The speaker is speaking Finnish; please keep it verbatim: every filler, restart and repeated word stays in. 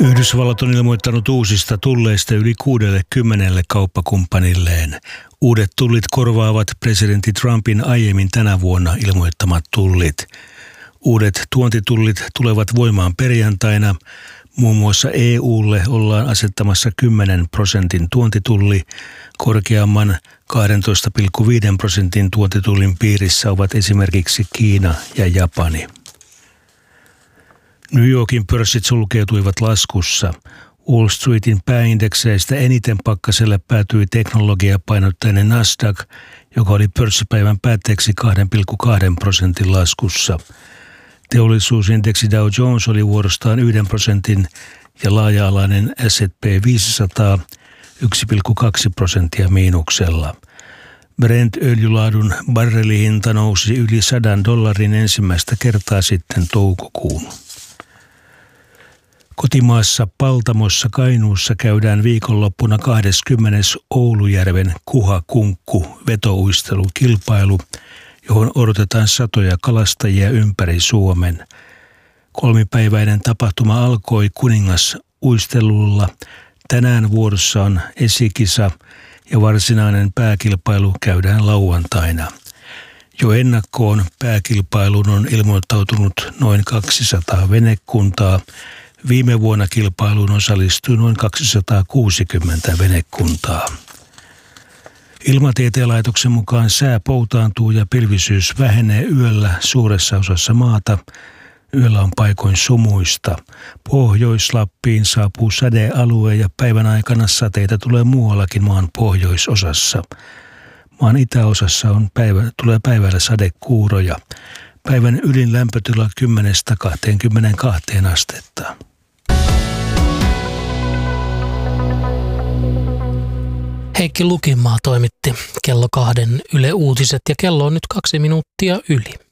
Yhdysvallat on ilmoittanut uusista tulleista yli kuudellekymmenelle kauppakumppanilleen. Uudet tullit korvaavat presidentti Trumpin aiemmin tänä vuonna ilmoittamat tullit. Uudet tuontitullit tulevat voimaan perjantaina. Muun muassa E U:lle ollaan asettamassa kymmenen prosentin tuontitulli. Korkeamman kaksitoista pilkku viisi prosentin tuontitullin piirissä ovat esimerkiksi Kiina ja Japani. New Yorkin pörssit sulkeutuivat laskussa. Wall Streetin pääindekseistä eniten pakkaselle päätyi teknologiapainotteinen Nasdaq, joka oli pörssipäivän päätteeksi kaksi pilkku kaksi prosentin laskussa. Teollisuusindeksi Dow Jones oli vuorostaan yhden prosentin ja laaja-alainen S and P viisisataa yksi pilkku kaksi prosenttia miinuksella. Brent-öljylaadun barrelihinta nousi yli sadan dollarin ensimmäistä kertaa sitten toukokuun. Kotimaassa Paltamossa Kainuussa käydään viikonloppuna kahdeskymmenes Oulujärven Kuha-Kunkku vetouistelukilpailu, johon odotetaan satoja kalastajia ympäri Suomen. Kolmipäiväinen tapahtuma alkoi Kuningas-uistelulla. Tänään vuorossa on esikisa ja varsinainen pääkilpailu käydään lauantaina. Jo ennakkoon pääkilpailuun on ilmoittautunut noin kaksisataa venekuntaa. Viime vuonna kilpailuun osallistui noin kaksisataakuusikymmentä venekuntaa. Ilmatieteen laitoksen mukaan sää poutaantuu ja pilvisyys vähenee yöllä suuressa osassa maata. Yöllä on paikoin sumuista. Pohjois-Lappiin saapuu sadealue ja päivän aikana sateita tulee muuallakin maan pohjoisosassa. Maan itäosassa on päivä, tulee päivällä sadekuuroja. Päivän ylin lämpötila kymmenestä kahteenkymmeneenkahteen astetta. Heikki Lukinmaa toimitti kello kahden Yle Uutiset ja kello on nyt kaksi minuuttia yli.